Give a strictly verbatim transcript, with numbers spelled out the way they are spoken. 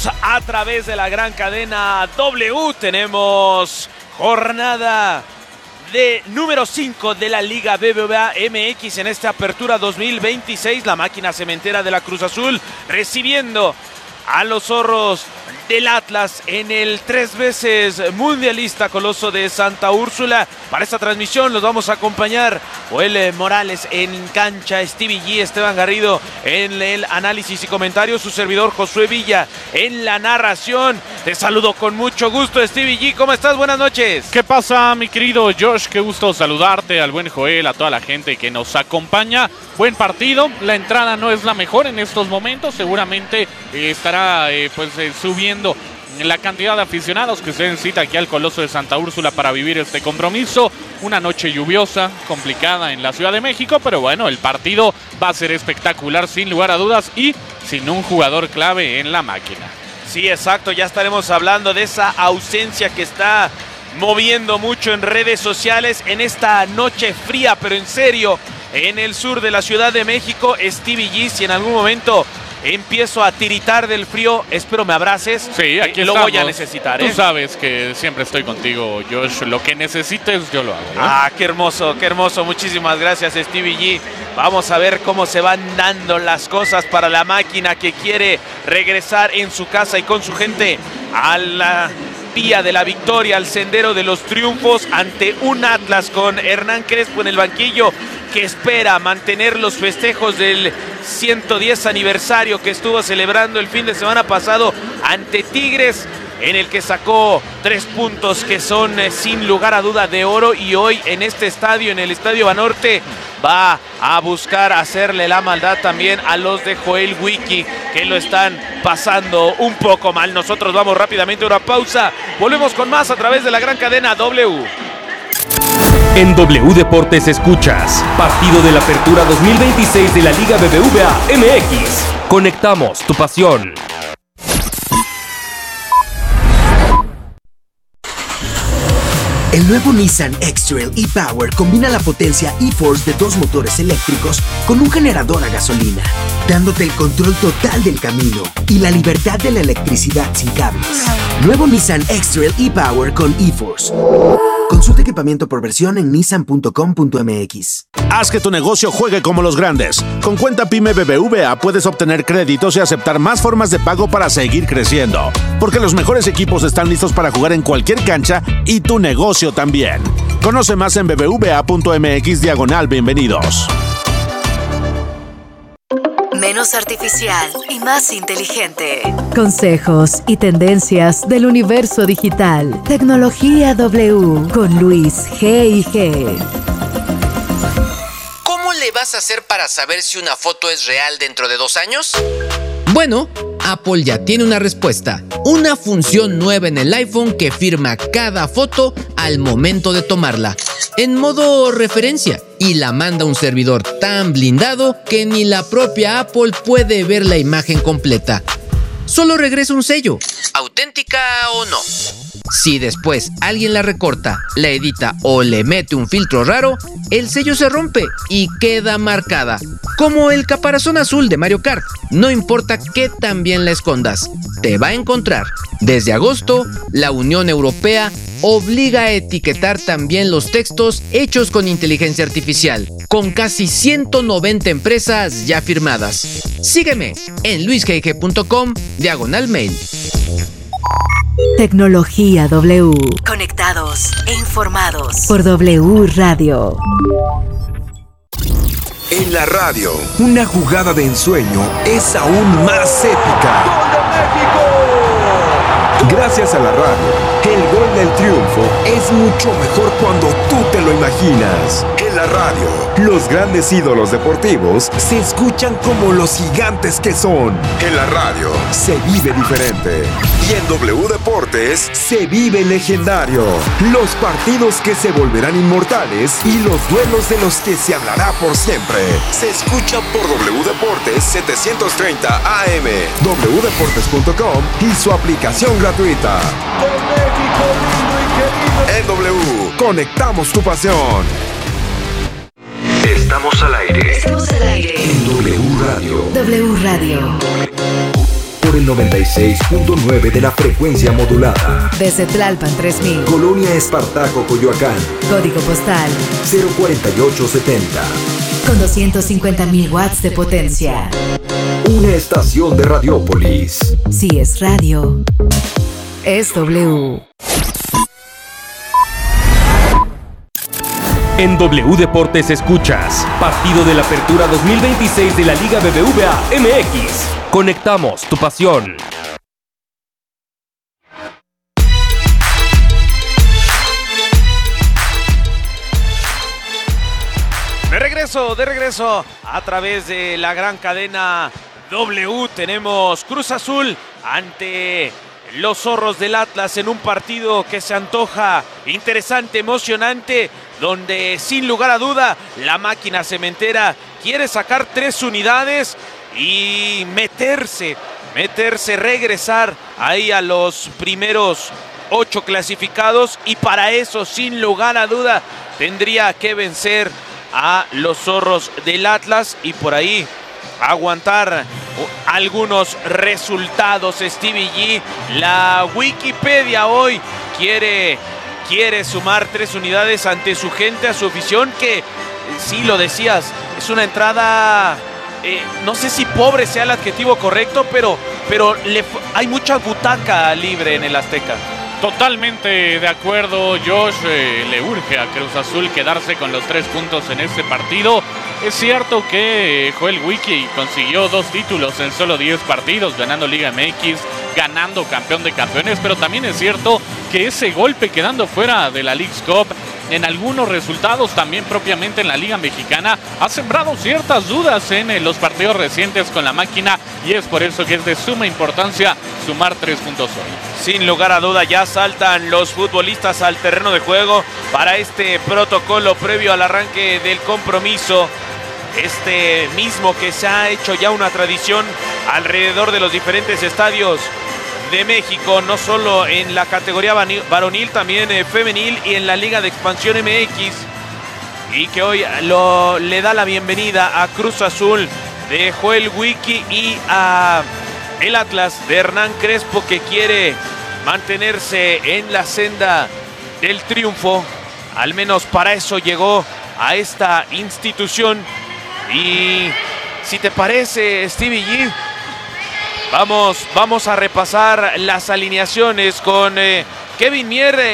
Continuamos a través de la gran cadena W. Tenemos jornada de número cinco de la Liga B B V A M X en esta apertura dos mil veintiséis. La máquina cementera de la Cruz Azul recibiendo a los zorros del Atlas en el tres veces mundialista Coloso de Santa Úrsula. Para esta transmisión los vamos a acompañar Joel Morales en cancha, Stevie G, Esteban Garrido en el análisis y comentarios, su servidor Josué Villa en la narración. Te saludo con mucho gusto, Stevie G, ¿cómo estás? Buenas noches. ¿Qué pasa, mi querido Josh? Qué gusto saludarte, al buen Joel, a toda la gente que nos acompaña. Buen partido, la entrada no es la mejor en estos momentos, seguramente eh, estará eh, pues eh, subiendo la cantidad de aficionados que se den cita aquí al Coloso de Santa Úrsula para vivir este compromiso. Una noche lluviosa, complicada en la Ciudad de México, pero bueno, el partido va a ser espectacular sin lugar a dudas y sin un jugador clave en la máquina. Sí, exacto, ya estaremos hablando de esa ausencia que está moviendo mucho en redes sociales en esta noche fría, pero en serio, en el sur de la Ciudad de México. Stevie G, si en algún momento empiezo a tiritar del frío, espero me abraces. Sí, aquí lo estamos. voy a necesitar, ¿eh? Tú sabes que siempre estoy contigo, Josh. Lo que necesites, yo lo hago, ¿eh? Ah, qué hermoso, qué hermoso. Muchísimas gracias, Stevie G. Vamos a ver cómo se van dando las cosas para la máquina que quiere regresar en su casa y con su gente a la vía de la victoria, al sendero de los triunfos ante un Atlas con Hernán Crespo en el banquillo, que espera mantener los festejos del ciento diez aniversario que estuvo celebrando el fin de semana pasado ante Tigres, en el que sacó tres puntos que son eh, sin lugar a duda de oro, y hoy en este estadio, en el Estadio Banorte, va a buscar hacerle la maldad también a los de Joel Wiki, que lo están pasando un poco mal. Nosotros vamos rápidamente a una pausa, volvemos con más a través de la gran cadena W. En W Deportes escuchas partido de la apertura dos mil veintiséis de la Liga B B V A M X. Conectamos tu pasión. El nuevo Nissan X-Trail e-Power combina la potencia e-Force de dos motores eléctricos con un generador a gasolina, dándote el control total del camino y la libertad de la electricidad sin cables. Nuevo Nissan X-Trail e-Power con e-Force. Consulta equipamiento por versión en nissan punto com punto m x. Haz que tu negocio juegue como los grandes. Con Cuenta Pyme B B V A puedes obtener créditos y aceptar más formas de pago para seguir creciendo. Porque los mejores equipos están listos para jugar en cualquier cancha y tu negocio también. Conoce más en b b v a punto m x diagonal bienvenidos. Menos artificial y más inteligente. Consejos y tendencias del universo digital. Tecnología W con Luis G y G. ¿Cómo le vas a hacer para saber si una foto es real dentro de dos años? Bueno, Apple ya tiene una respuesta. Una función nueva en el iPhone que firma cada foto al momento de tomarla, en modo referencia, y la manda a un servidor tan blindado que ni la propia Apple puede ver la imagen completa. Solo regresa un sello, ¿auténtica o no? Si después alguien la recorta, la edita o le mete un filtro raro, el sello se rompe y queda marcada, como el caparazón azul de Mario Kart. No importa qué tan bien la escondas, te va a encontrar. Desde agosto, la Unión Europea obliga a etiquetar también los textos hechos con inteligencia artificial, con casi ciento noventa empresas ya firmadas. Sígueme en luis g g punto com diagonal mail. Tecnología W. Conectados e informados Por W Radio. En la radio, una jugada de ensueño es aún más épica. ¡Gol de México! Gracias a la radio, el gol del triunfo es mucho mejor cuando tú te lo imaginas. En la radio, los grandes ídolos deportivos se escuchan como los gigantes que son. En la radio, se vive diferente. Y en W Deportes, se vive legendario. Los partidos que se volverán inmortales y los duelos de los que se hablará por siempre. Se escucha por W Deportes setecientos treinta A M, w deportes punto com y su aplicación gratuita. En W, conectamos tu pasión. Estamos al aire. Estamos al aire En W Radio. W Radio. Por por el noventa y seis punto nueve de la frecuencia modulada. Desde Tlalpan tres mil. Colonia Espartaco, Coyoacán. Código postal cero cuarenta y ocho setenta. Con doscientos cincuenta mil watts de potencia. Una estación de Radiópolis. Si es radio, es W. En W Deportes escuchas partido de la Apertura dos mil veintiséis de la Liga B B V A M X. Conectamos tu pasión. De regreso, de regreso a través de la gran cadena W. Tenemos Cruz Azul ante los Zorros del Atlas en un partido que se antoja interesante, emocionante, donde sin lugar a duda la máquina cementera quiere sacar tres unidades y meterse, meterse, regresar ahí a los primeros ocho clasificados, y para eso sin lugar a duda tendría que vencer a los Zorros del Atlas y por ahí aguantar algunos resultados. Stevie G, la Wikipedia hoy quiere, quiere sumar tres unidades ante su gente, a su afición, que sí lo decías, es una entrada, eh, no sé si pobre sea el adjetivo correcto, pero, pero le, hay mucha butaca libre en el Azteca. Totalmente de acuerdo, Josh. Eh, le urge a Cruz Azul quedarse con los tres puntos en este partido. Es cierto que eh, Joel Wiki consiguió dos títulos en solo diez partidos, ganando Liga M X, ganando Campeón de Campeones, pero también es cierto que ese golpe quedando fuera de la Leagues Cup en algunos resultados, también propiamente en la Liga Mexicana, ha sembrado ciertas dudas en eh, los partidos recientes con la máquina, y es por eso que es de suma importancia sumar tres puntos hoy. Sin lugar a duda, ya saltan los futbolistas al terreno de juego para este protocolo previo al arranque del compromiso. Este mismo que se ha hecho ya una tradición alrededor de los diferentes estadios de México, no solo en la categoría varonil, también eh, femenil y en la Liga de Expansión M X, y que hoy lo, le da la bienvenida a Cruz Azul de Joel Wiki y a el Atlas de Hernán Crespo, que quiere mantenerse en la senda del triunfo. Al menos para eso llegó a esta institución. Y si te parece, Stevie G, vamos, vamos a repasar las alineaciones con eh, Kevin Mier